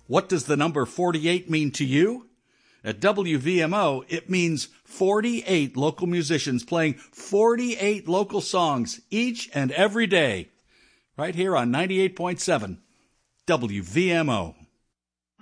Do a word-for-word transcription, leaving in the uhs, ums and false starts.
What does the number forty-eight mean to you? At W V M O, it means forty-eight local musicians playing forty-eight local songs each and every day, right here on ninety-eight point seven W V M O.